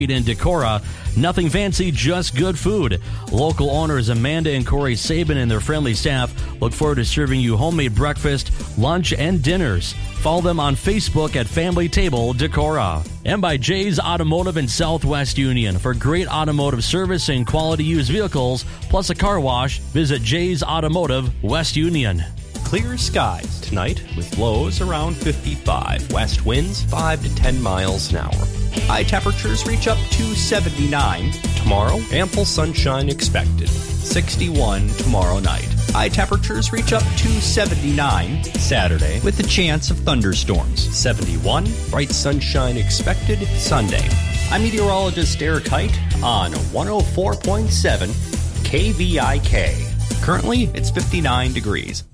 in Decorah. Nothing fancy, just good food. Local owners Amanda and Corey Sabin and their friendly staff look forward to serving you homemade breakfast, lunch, and dinners. Follow them on Facebook at Family Table Decorah. And by Jay's Automotive in Southwest Union. For great automotive service and quality used vehicles, plus a car wash, visit Jay's Automotive West Union. Clear skies tonight with lows around 55. West winds 5 to 10 miles an hour. High temperatures reach up to 79. Tomorrow, ample sunshine expected. 61 tomorrow night. High temperatures reach up to 79 Saturday with a chance of thunderstorms. 71, bright sunshine expected Sunday. I'm meteorologist Eric Height on 104.7 KVIK. Currently, it's 59 degrees.